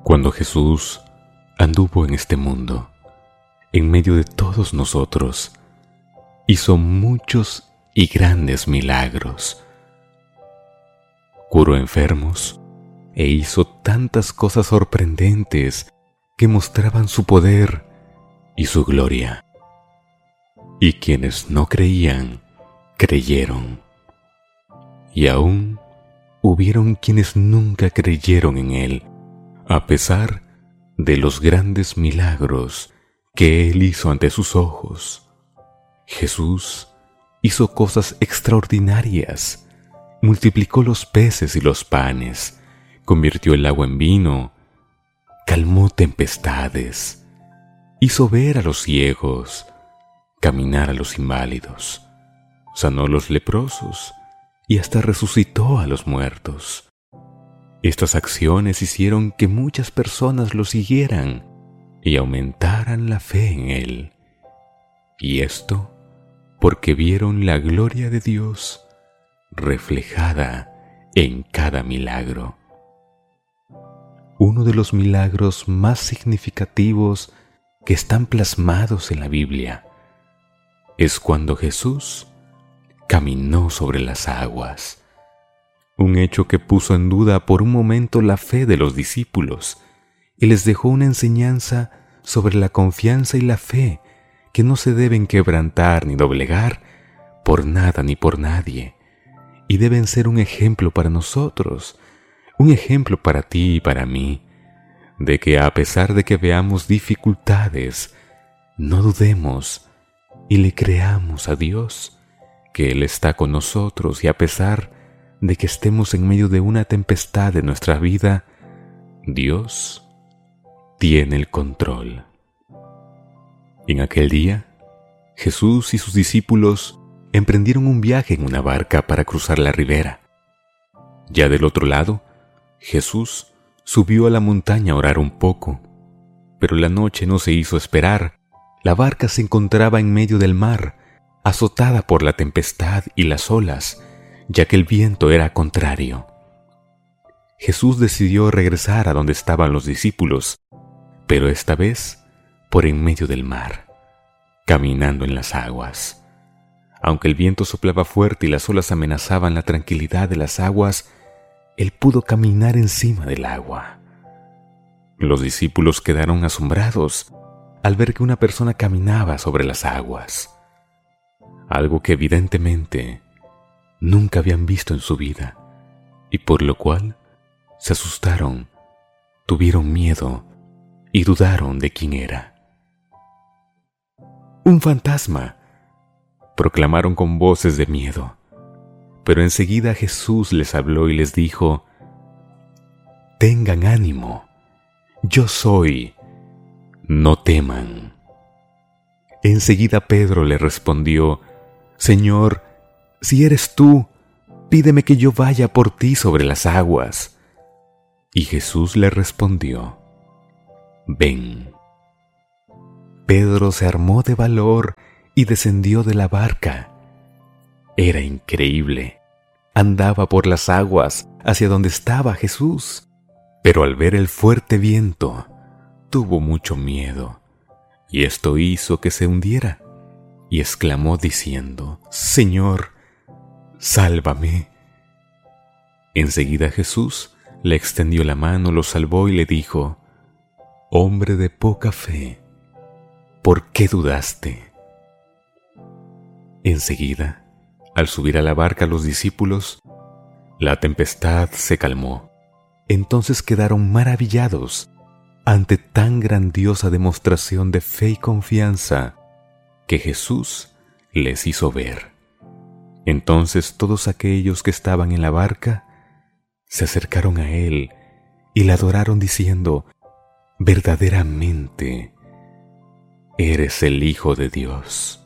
Cuando Jesús anduvo en este mundo, en medio de todos nosotros, hizo muchos y grandes milagros. Curó enfermos e hizo tantas cosas sorprendentes que mostraban su poder y su gloria. Y quienes no creían, creyeron. Y aún hubieron quienes nunca creyeron en Él, a pesar de los grandes milagros que Él hizo ante sus ojos. Jesús hizo cosas extraordinarias, multiplicó los peces y los panes, convirtió el agua en vino, calmó tempestades, hizo ver a los ciegos, caminar a los inválidos, sanó a los leprosos y hasta resucitó a los muertos. Estas acciones hicieron que muchas personas lo siguieran y aumentaran la fe en Él. Y esto porque vieron la gloria de Dios reflejada en cada milagro. Uno de los milagros más significativos que están plasmados en la Biblia es cuando Jesús caminó sobre las aguas, un hecho que puso en duda por un momento la fe de los discípulos y les dejó una enseñanza sobre la confianza y la fe que no se deben quebrantar ni doblegar por nada ni por nadie, y deben ser un ejemplo para nosotros, un ejemplo para ti y para mí, de que a pesar de que veamos dificultades, no dudemos y le creamos a Dios, que Él está con nosotros, y a pesar de que estemos en medio de una tempestad de nuestra vida, Dios tiene el control. En aquel día, Jesús y sus discípulos emprendieron un viaje en una barca para cruzar la ribera. Ya del otro lado, Jesús subió a la montaña a orar un poco, pero la noche no se hizo esperar. La barca se encontraba en medio del mar, azotada por la tempestad y las olas, ya que el viento era contrario. Jesús decidió regresar a donde estaban los discípulos, pero esta vez por en medio del mar, caminando en las aguas. Aunque el viento soplaba fuerte y las olas amenazaban la tranquilidad de las aguas, Él pudo caminar encima del agua. Los discípulos quedaron asombrados al ver que una persona caminaba sobre las aguas, algo que evidentemente nunca habían visto en su vida, y por lo cual se asustaron, tuvieron miedo y dudaron de quién era. ¡Un fantasma!, proclamaron con voces de miedo. Pero enseguida Jesús les habló y les dijo: «Tengan ánimo, yo soy, no teman». Enseguida Pedro le respondió: «Señor, si eres tú, pídeme que yo vaya por ti sobre las aguas». Y Jesús le respondió: «Ven». Pedro se armó de valor y descendió de la barca. Era increíble. Andaba por las aguas hacia donde estaba Jesús, pero al ver el fuerte viento, tuvo mucho miedo, y esto hizo que se hundiera, y exclamó diciendo: «Señor, sálvame». Enseguida Jesús le extendió la mano, lo salvó y le dijo: «Hombre de poca fe, ¿por qué dudaste?». Enseguida, al subir a la barca los discípulos, la tempestad se calmó. Entonces quedaron maravillados ante tan grandiosa demostración de fe y confianza que Jesús les hizo ver. Entonces todos aquellos que estaban en la barca se acercaron a Él y le adoraron diciendo: «Verdaderamente eres el Hijo de Dios».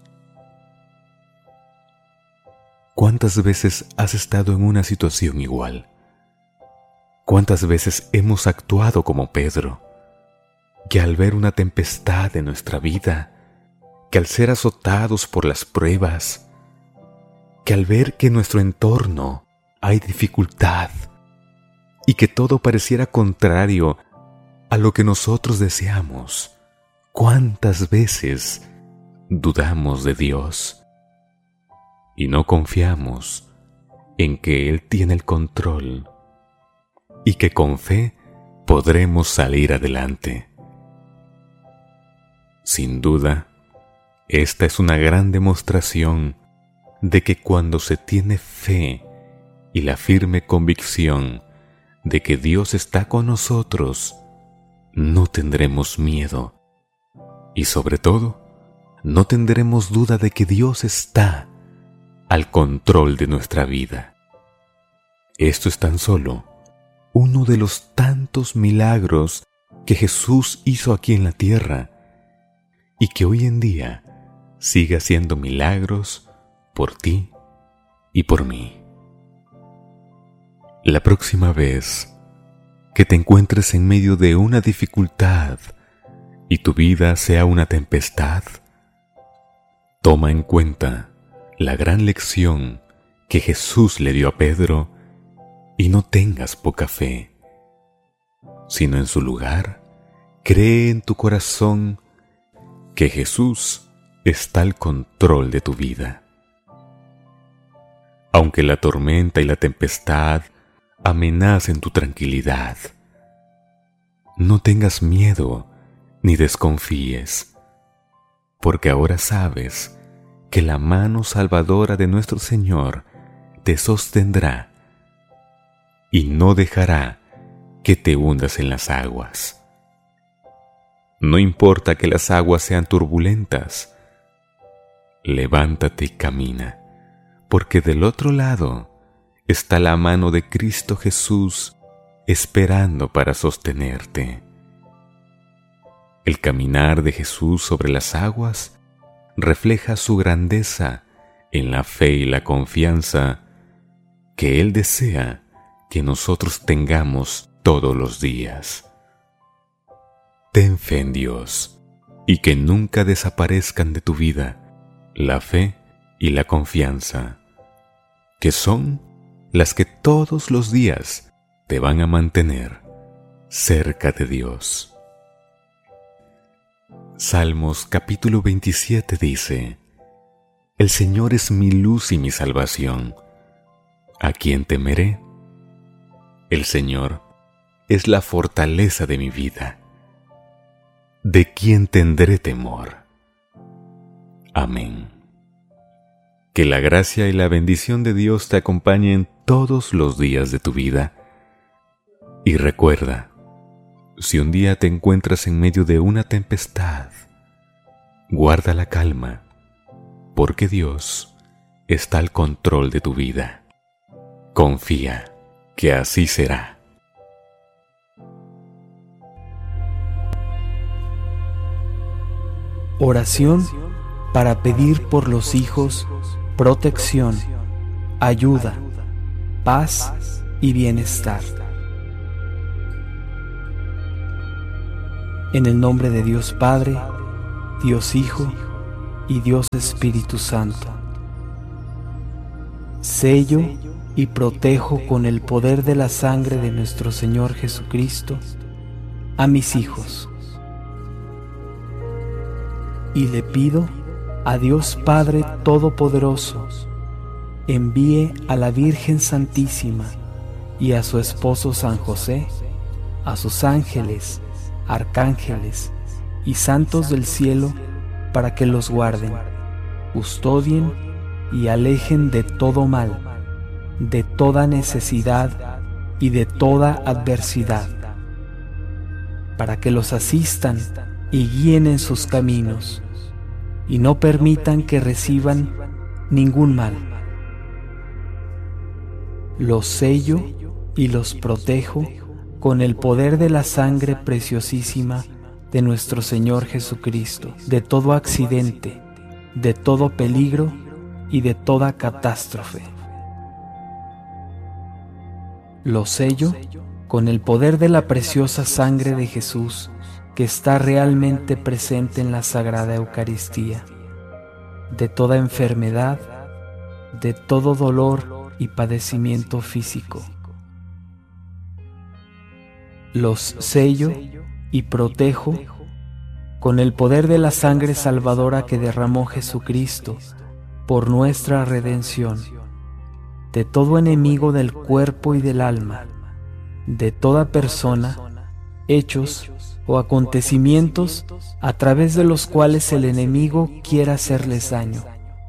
¿Cuántas veces has estado en una situación igual? ¿Cuántas veces hemos actuado como Pedro, que al ver una tempestad en nuestra vida, que al ser azotados por las pruebas, que al ver que en nuestro entorno hay dificultad y que todo pareciera contrario a lo que nosotros deseamos. ¿Cuántas veces dudamos de Dios y no confiamos en que Él tiene el control y que con fe podremos salir adelante? Sin duda, esta es una gran demostración de que cuando se tiene fe y la firme convicción de que Dios está con nosotros, no tendremos miedo y sobre todo, no tendremos duda de que Dios está al control de nuestra vida. Esto es tan solo uno de los tantos milagros que Jesús hizo aquí en la tierra y que hoy en día sigue haciendo milagros por ti y por mí. La próxima vez que te encuentres en medio de una dificultad y tu vida sea una tempestad, toma en cuenta la gran lección que Jesús le dio a Pedro y no tengas poca fe, sino en su lugar, cree en tu corazón que Jesús está al control de tu vida. Aunque la tormenta y la tempestad amenacen tu tranquilidad, no tengas miedo ni desconfíes, porque ahora sabes que la mano salvadora de nuestro Señor te sostendrá y no dejará que te hundas en las aguas. No importa que las aguas sean turbulentas, levántate y camina, porque del otro lado está la mano de Cristo Jesús esperando para sostenerte. El caminar de Jesús sobre las aguas refleja su grandeza en la fe y la confianza que Él desea que nosotros tengamos todos los días. Ten fe en Dios y que nunca desaparezcan de tu vida la fe y la confianza, que son las que todos los días te van a mantener cerca de Dios. Salmos capítulo 27 dice: El Señor es mi luz y mi salvación. ¿A quién temeré? El Señor es la fortaleza de mi vida. ¿De quién tendré temor? Amén. Que la gracia y la bendición de Dios te acompañen todos los días de tu vida. Y recuerda, si un día te encuentras en medio de una tempestad, guarda la calma, porque Dios está al control de tu vida. Confía que así será. Oración para pedir por los hijos protección, ayuda, paz y bienestar. En el nombre de Dios Padre, Dios Hijo y Dios Espíritu Santo. Sello y protejo con el poder de la sangre de nuestro Señor Jesucristo a mis hijos. Y le pido a Dios Padre Todopoderoso, envíe a la Virgen Santísima y a su esposo San José, a sus ángeles, arcángeles y santos del cielo, para que los guarden, custodien y alejen de todo mal, de toda necesidad y de toda adversidad, para que los asistan y guíen en sus caminos, y no permitan que reciban ningún mal. Los sello y los protejo con el poder de la sangre preciosísima de nuestro Señor Jesucristo, de todo accidente, de todo peligro y de toda catástrofe. Los sello con el poder de la preciosa sangre de Jesús, que está realmente presente en la Sagrada Eucaristía, de toda enfermedad, de todo dolor y padecimiento físico. Los sello y protejo con el poder de la sangre salvadora que derramó Jesucristo por nuestra redención, de todo enemigo del cuerpo y del alma, de toda persona, hechos o acontecimientos a través de los cuales el enemigo quiera hacerles daño.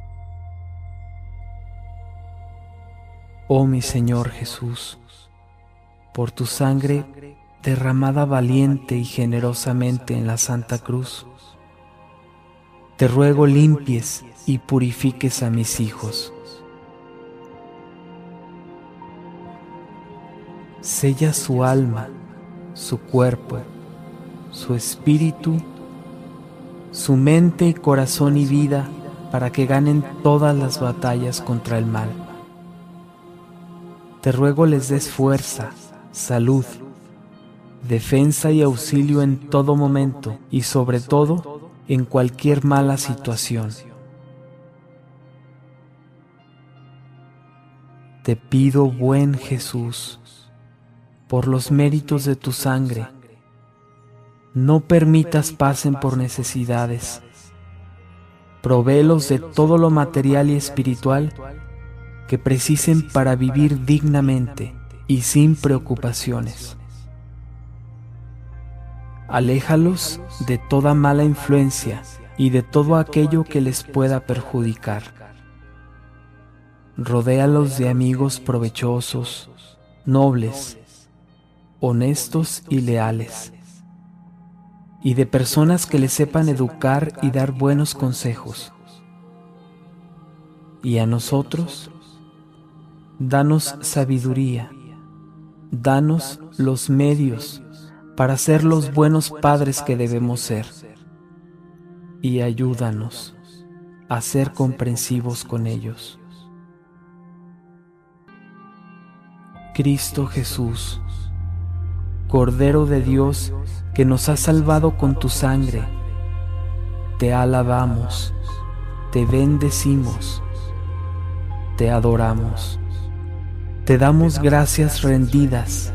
Oh mi Señor Jesús, por tu sangre derramada valiente y generosamente en la Santa Cruz, te ruego limpies y purifiques a mis hijos. Sella su alma, su cuerpo, su espíritu, su mente y corazón y vida para que ganen todas las batallas contra el mal. Te ruego les des fuerza, salud, defensa y auxilio en todo momento y sobre todo en cualquier mala situación. Te pido, buen Jesús, por los méritos de tu sangre, no permitas pasen por necesidades. Provéelos de todo lo material y espiritual que precisen para vivir dignamente y sin preocupaciones. Aléjalos de toda mala influencia y de todo aquello que les pueda perjudicar. Rodéalos de amigos provechosos, nobles, honestos y leales, y de personas que les sepan educar y dar buenos consejos. Y a nosotros, danos sabiduría, danos los medios para ser los buenos padres que debemos ser, y ayúdanos a ser comprensivos con ellos. Cristo Jesús, Cordero de Dios, que nos has salvado con tu sangre, te alabamos, te bendecimos, te adoramos, te damos gracias rendidas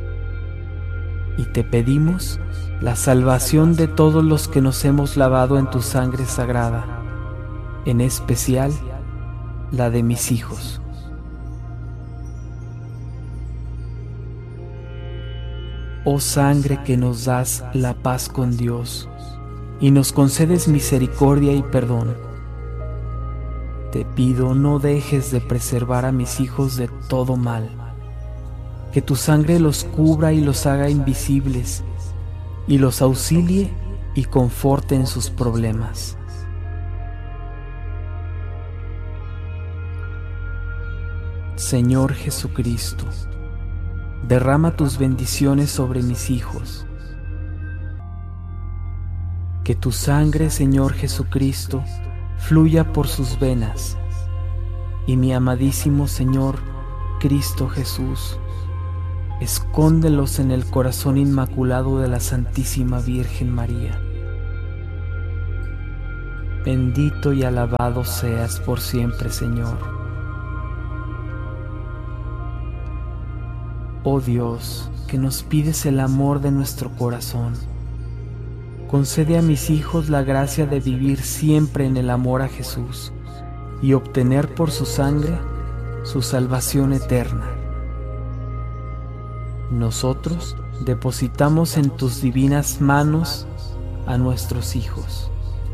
y te pedimos la salvación de todos los que nos hemos lavado en tu sangre sagrada, en especial la de mis hijos. Oh sangre que nos das la paz con Dios y nos concedes misericordia y perdón, te pido no dejes de preservar a mis hijos de todo mal, que tu sangre los cubra y los haga invisibles y los auxilie y conforte en sus problemas. Señor Jesucristo, derrama tus bendiciones sobre mis hijos. Que tu sangre, Señor Jesucristo, fluya por sus venas, y mi amadísimo Señor Cristo Jesús, escóndelos en el corazón inmaculado de la Santísima Virgen María. Bendito y alabado seas por siempre, Señor. Oh Dios, que nos pides el amor de nuestro corazón, concede a mis hijos la gracia de vivir siempre en el amor a Jesús y obtener por su sangre su salvación eterna. Nosotros depositamos en tus divinas manos a nuestros hijos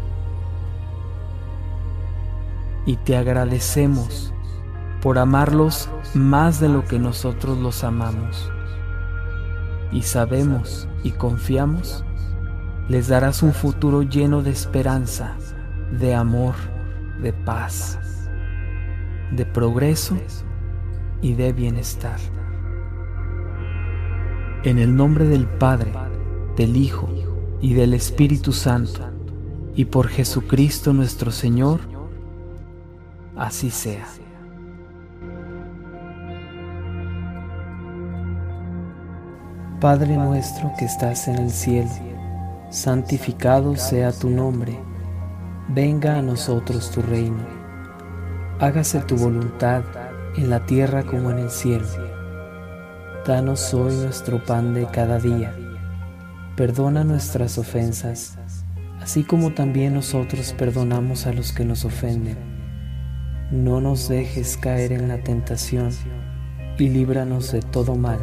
y te agradecemos por amarlos más de lo que nosotros los amamos, y sabemos y confiamos les darás un futuro lleno de esperanza, de amor, de paz, de progreso y de bienestar. En el nombre del Padre, del Hijo y del Espíritu Santo, y por Jesucristo nuestro Señor, así sea. Padre nuestro que estás en el cielo, santificado sea tu nombre. Venga a nosotros tu reino. Hágase tu voluntad en la tierra como en el cielo. Danos hoy nuestro pan de cada día. perdona nuestras ofensas, así como también nosotros perdonamos a los que nos ofenden. No nos dejes caer en la tentación y líbranos de todo mal.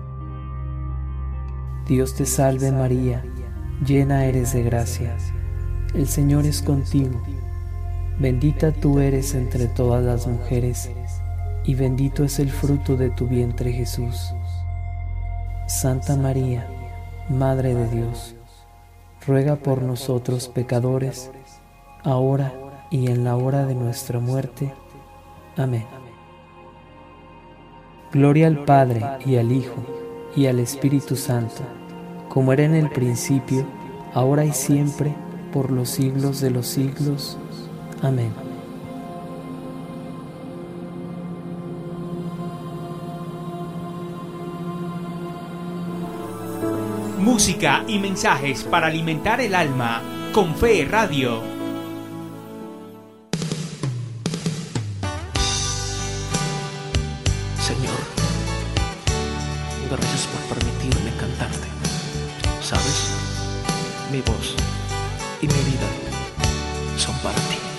Dios te salve María, llena eres de gracia, el Señor es contigo. Bendita tú eres entre todas las mujeres, y bendito es el fruto de tu vientre Jesús. Santa María, Madre de Dios, ruega por nosotros pecadores, ahora y en la hora de nuestra muerte. Amén. Gloria al Padre, y al Hijo, y al Espíritu Santo, como era en el principio, ahora y siempre, por los siglos de los siglos. Amén. Música y mensajes para alimentar el alma con Fe Radio. Señor, gracias por permitirme cantarte. ¿Sabes? Mi voz y mi vida son para ti.